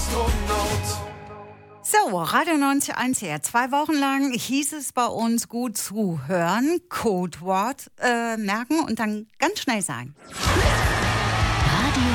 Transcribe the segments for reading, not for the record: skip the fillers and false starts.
Astronaut. So, Radio 90.1 hier. 2 Wochen lang hieß es bei uns gut zuhören, Codewort merken und dann ganz schnell sagen. Radio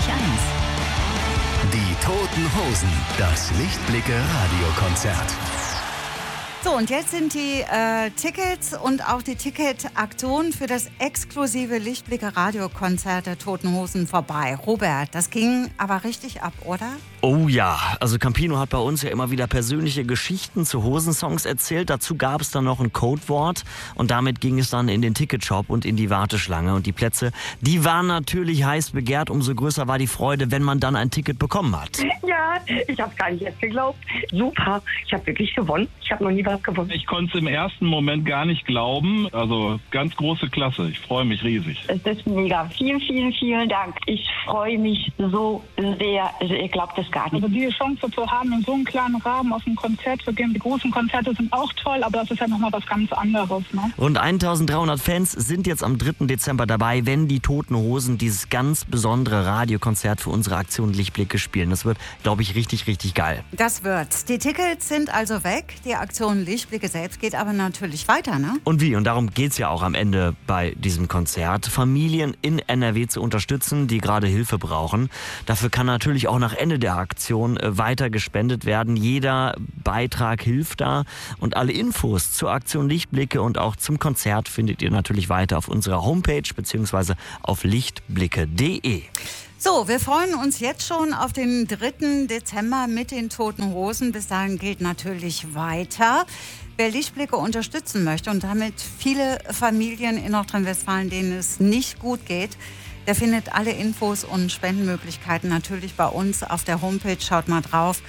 90.1. Die Toten Hosen, das Lichtblicke-Radiokonzert. So, und jetzt sind die Tickets und auch die Ticketaktion für das exklusive Lichtblicke-Radiokonzert der Toten Hosen vorbei. Robert, das ging aber richtig ab, oder? Oh ja, also Campino hat bei uns ja immer wieder persönliche Geschichten zu Hosensongs erzählt. Dazu gab es dann noch ein Codewort und damit ging es dann in den Ticketshop und in die Warteschlange. Und die Plätze, die waren natürlich heiß begehrt. Umso größer war die Freude, wenn man dann ein Ticket bekommen hat. Ja, ich habe gar nicht jetzt geglaubt. Super, ich habe wirklich gewonnen. Ich habe noch nie was gewonnen. Ich konnte es im ersten Moment gar nicht glauben. Also ganz große Klasse. Ich freue mich riesig. Es ist mega. Vielen, vielen, vielen Dank. Ich freue mich so sehr. Also ihr glaubt es gar nicht. Also die Chance zu haben, in so einem kleinen Rahmen auf ein Konzert zu gehen. Die großen Konzerte sind auch toll, aber das ist ja nochmal was ganz anderes. Ne? Rund 1300 Fans sind jetzt am 3. Dezember dabei, wenn die Toten Hosen dieses ganz besondere Radiokonzert für unsere Aktion Lichtblicke spielen. Das wird, glaube ich, richtig, richtig geil. Das wird's. Die Tickets sind also weg. Die Aktion Lichtblicke selbst geht aber natürlich weiter, ne? Und wie? Und darum geht's ja auch am Ende bei diesem Konzert. Familien in NRW zu unterstützen, die gerade Hilfe brauchen. Dafür kann natürlich auch nach Ende der Aktion weiter gespendet werden. Jeder Beitrag hilft da. Und alle Infos zur Aktion Lichtblicke und auch zum Konzert findet ihr natürlich weiter auf unserer Homepage bzw. auf lichtblicke.de. So, wir freuen uns jetzt schon auf den 3. Dezember mit den Toten Hosen. Bis dahin gilt natürlich weiter. Wer Lichtblicke unterstützen möchte und damit viele Familien in Nordrhein-Westfalen, denen es nicht gut geht, der findet alle Infos und Spendenmöglichkeiten natürlich bei uns auf der Homepage. Schaut mal drauf,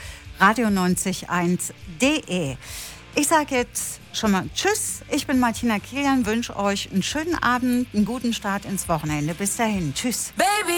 radio901.de. Ich sage jetzt schon mal Tschüss. Ich bin Martina Kilian, wünsche euch einen schönen Abend, einen guten Start ins Wochenende. Bis dahin, tschüss. Baby.